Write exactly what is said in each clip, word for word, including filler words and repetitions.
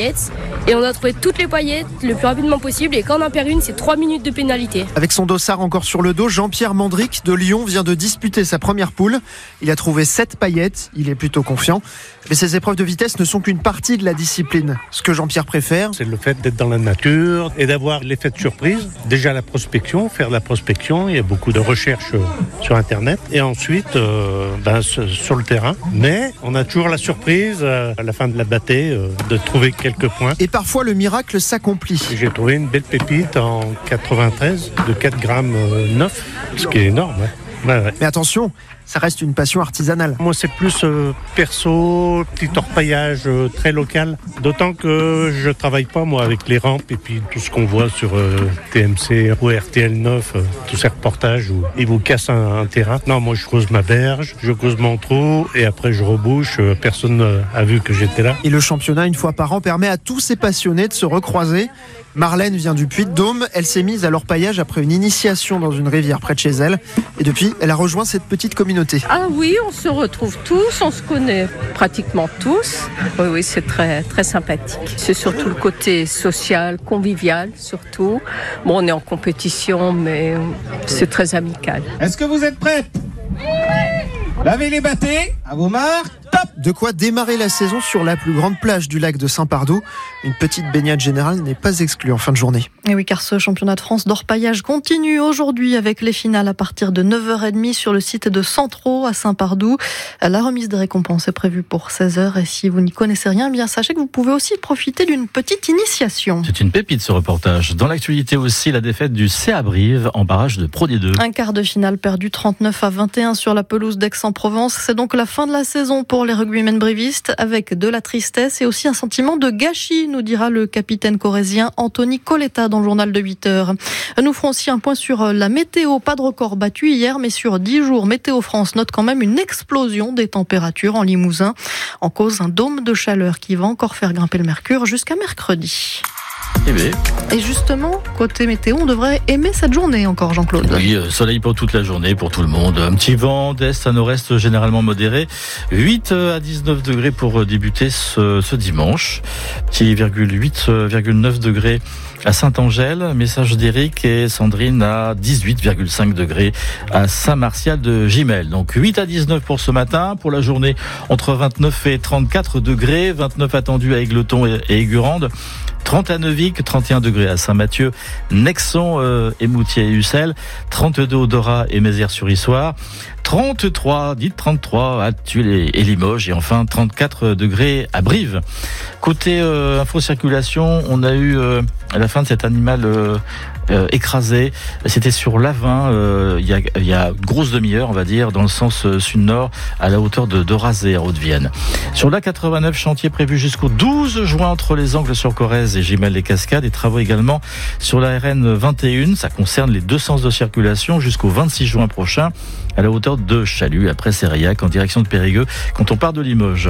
paillettes. Et on doit trouver toutes les paillettes le plus rapidement possible. Et quand on en perd une, c'est trois minutes de pénalité. Avec son dossard encore sur le dos, Jean-Pierre Mandric de Lyon vient de disputer sa première poule. Il a trouvé sept paillettes, il est plutôt confiant. Mais ces épreuves de vitesse ne sont qu'une partie de la discipline. Ce que Jean-Pierre préfère, c'est le fait d'être dans la nature et d'avoir l'effet de surprise. Déjà la prospection, faire de la prospection, il y a beaucoup de recherches sur Internet. Et ensuite, euh, ben, sur le terrain. Mais on a toujours la surprise, euh, à la fin de la bâtée, euh, de trouver quelques points. Et parfois le miracle s'accomplit. J'ai trouvé une belle pépite en quatre-vingt-treize de quatre grammes neuf, ce qui est énorme. Hein. Ouais, ouais. Mais attention, ça reste une passion artisanale. Moi, c'est plus euh, perso, petit orpaillage euh, très local. D'autant que je travaille pas, moi, avec les rampes et puis tout ce qu'on voit sur euh, T M C ou R T L neuf, euh, tous ces reportages où ils vous cassent un, un terrain. Non, moi, je creuse ma berge, je creuse mon trou et après, je rebouche. Euh, personne euh, a vu que j'étais là. Et le championnat, une fois par an, permet à tous ces passionnés de se recroiser. Marlène vient du Puy-de-Dôme. Elle s'est mise à l'orpaillage après une initiation dans une rivière près de chez elle. Et depuis, elle a rejoint cette petite communauté. Ah oui, on se retrouve tous, on se connaît pratiquement tous. Oui, oui, c'est très, très sympathique. C'est surtout le côté social, convivial surtout. Bon, on est en compétition, mais c'est très amical. Est-ce que vous êtes prêts ? Lavez les bâtés, à vos marques, top ! De quoi démarrer la saison sur la plus grande plage du lac de Saint-Pardoux. Une petite baignade générale n'est pas exclue en fin de journée. Et oui, car ce championnat de France d'orpaillage continue aujourd'hui avec les finales à partir de neuf heures trente sur le site de Centraux à Saint-Pardoux. La remise des récompenses est prévue pour seize heures et si vous n'y connaissez rien, bien sachez que vous pouvez aussi profiter d'une petite initiation. C'est une pépite ce reportage. Dans l'actualité aussi, la défaite du C A Brive en barrage de Pro D deux. Un quart de finale perdu trente-neuf à vingt et un sur la pelouse d'Aix-en-Provence. C'est donc la fin de la saison pour les rugbymen brivistes avec de la tristesse et aussi un sentiment de gâchis, nous dira le capitaine corrézien Anthony Coletta dans le journal de huit heures. Nous ferons aussi un point sur la météo. Pas de record battu hier, mais sur dix jours, Météo France note quand même une explosion des températures en Limousin. En cause, un dôme de chaleur qui va encore faire grimper le mercure jusqu'à mercredi. Eh bien. Et justement, côté météo, on devrait aimer cette journée encore, Jean-Claude. Oui, soleil pour toute la journée, pour tout le monde. Un petit vent d'est à nord-est généralement modéré. huit à dix-neuf degrés pour débuter ce, ce dimanche. Petit huit virgule neuf degrés à Saint-Angèle. Message d'Éric et Sandrine à dix-huit virgule cinq degrés à Saint-Martial de Gimel. Donc huit à dix-neuf pour ce matin. Pour la journée, entre vingt-neuf et trente-quatre degrés. vingt-neuf attendus à Égletons et Aigurande. trente à Neuvic, trente et un degrés à Saint-Mathieu, Nexon, euh, Émoutier et Ussel, trente-deux au Dora et Mézières-sur-Issoire, trente-trois, dites trente-trois à Tulle et Limoges et enfin trente-quatre degrés à Brive. Côté euh, info-circulation, on a eu euh, à la fin de cet animal euh, euh, écrasé, c'était sur l'Avin, euh, il y a, il y a une grosse demi-heure on va dire, dans le sens euh, sud-nord à la hauteur de, de Razé en Haute-Vienne. Sur l'A quatre-vingt-neuf, chantier prévu jusqu'au douze juin entre les angles sur Corrèze et Gimel-les-Cascades, et travaux également sur la R N vingt et un, ça concerne les deux sens de circulation jusqu'au vingt-six juin prochain à la hauteur de Chalut, après Sériac en direction de Périgueux quand on part de Limoges.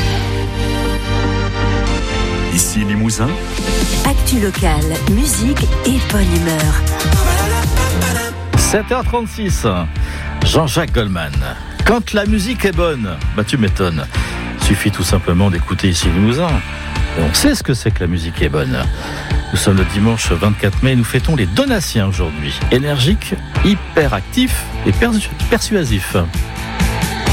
Ici Limousin. Actu locale, musique et bonne humeur. sept heures trente-six, Jean-Jacques Goldman. Quand la musique est bonne, bah tu m'étonnes. Suffit tout simplement d'écouter ici Limousin. Et on sait ce que c'est que la musique est bonne. Nous sommes le dimanche vingt-quatre mai et nous fêtons les Donatiens aujourd'hui. Énergiques, hyper actifs et persu- persuasifs.